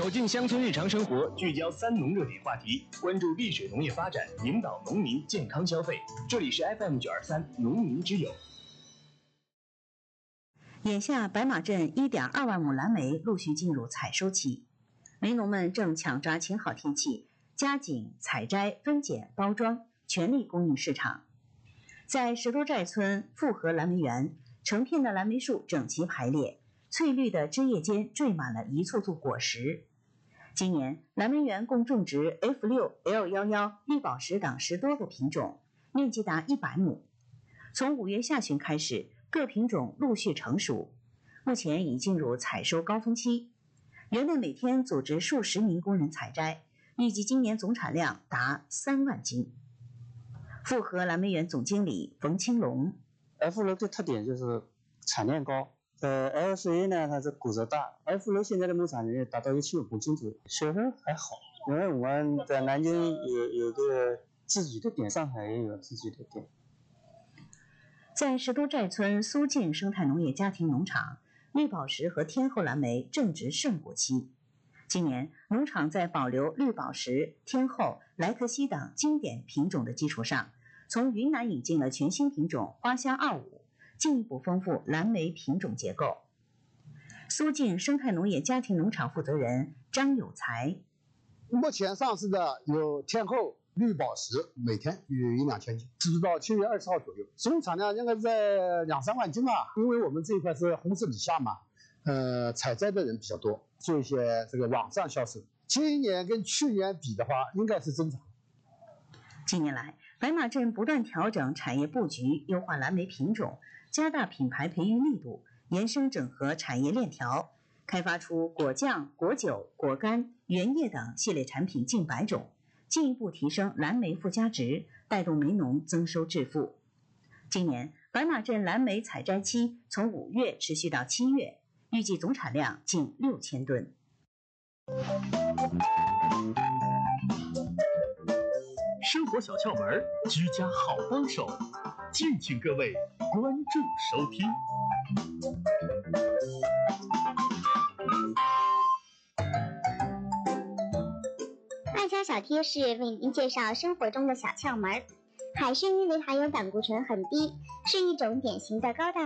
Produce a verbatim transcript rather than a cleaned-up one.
走进乡村日常生活，聚焦三农热点话题，关注丽水农业发展，引导农民健康消费。这里是 F M 九二三农民之友。 眼下，白马镇 一点二万亩蓝莓陆续进入采收期，梅农们正抢抓晴好天气，加紧采摘、分拣、包装，全力供应市场。在石头寨村复合蓝莓园，成片的蓝莓树整齐排列，翠绿的枝叶间缀满了一簇簇果实。今年蓝莓园共种植 F 六、L 一一 绿宝石等十多个品种，面积达一百亩。从五月下旬开始，各品种陆续成熟，目前已进入采收高峰期。园内每天组织数十名工人采摘，预计今年总产量达三万斤。复合蓝莓园总经理冯青龙 F 六的特点就是产量高，呃 L 十一呢它是果实大 ，F 六现在的亩产量达到一千五百斤左右，销售还好。因为我们在南京有有个自己的店，上海也有自己的店。 在石都寨村苏建生态农业家庭农场，绿宝石和天后蓝莓正值盛果期。今年农场在保留绿宝石、天后、莱克西等经典品种的基础上，从云南引进了全新品种花香二五，进一步丰富蓝莓品种结构。苏建生态农业家庭农场负责人张有才： 目前上市的有天后、绿宝石，每天有一两千斤，直到七月二十号左右，总产量应该在两三万斤吧。因为我们这一块是红色底下嘛，呃，采摘的人比较多，做一些这个网上销售。今年跟去年比的话，应该是增长。 近年来，白马镇不断调整产业布局，优化蓝莓品种，加大品牌培育力度，延伸整合产业链条，开发出果酱、果酒、果干、原叶等系列产品近百种，进一步提升蓝莓附加值，带动梅农增收致富。今年白马镇蓝莓采摘期从五月持续到七月，预计总产量近六千吨。 生活小窍门，居家好帮手，敬请各位关注收听。 卖家小贴士为您介绍生活中的小窍门。海参因为含有胆固醇很低，是一种典型的高蛋